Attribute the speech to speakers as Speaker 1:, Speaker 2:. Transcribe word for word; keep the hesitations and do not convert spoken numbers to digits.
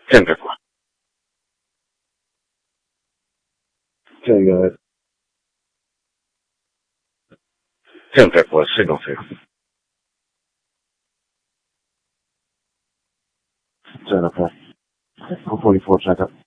Speaker 1: Sempre qua.这个 sempre qua, se confermo. Jennifer, before you fall, check up.